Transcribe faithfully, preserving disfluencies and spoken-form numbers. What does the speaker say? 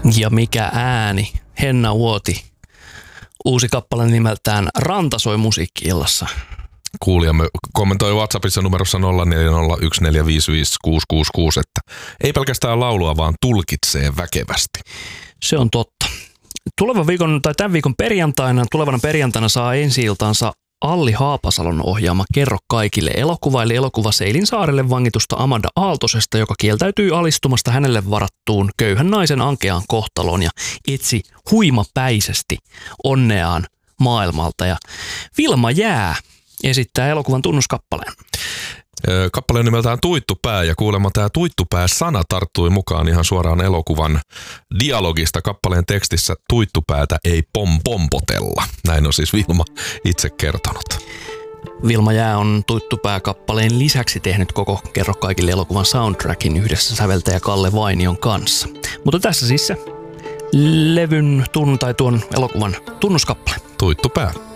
Ja mikä ääni? Henna Uoti. Uusi kappale nimeltään Ranta soi musiikki-illassa. Kuulijamme kommentoi WhatsAppissa numerossa nolla neljä nolla yksi neljä viisi viisi kuusi kuusi kuusi, että ei pelkästään laulua, vaan tulkitsee väkevästi. Se on totta. Tulevan viikon tai tämän viikon perjantaina, tulevana perjantaina saa ensi-iltansa Alli Haapasalon ohjaama Kerro kaikille elokuva, eli elokuva Seilinsaarelle vangitusta Amanda Aaltosesta, joka kieltäytyy alistumasta hänelle varattuun köyhän naisen ankeaan kohtaloon ja etsi huimapäisesti onneaan maailmalta. Ja Vilma Jää esittää elokuvan tunnuskappaleen. Kappale on nimeltään Tuittupää ja kuulemma tämä Tuittupää-sana tarttui mukaan ihan suoraan elokuvan dialogista. Kappaleen tekstissä tuittupäätä ei pompompotella. Näin on siis Vilma itse kertonut. Vilma Jää on Tuittupää-kappaleen lisäksi tehnyt koko Kerro kaikille elokuvan soundtrackin yhdessä säveltäjä Kalle Vainion kanssa. Mutta tässä siis se levyn tun, tai tuon elokuvan tunnuskappale. Tuittupää.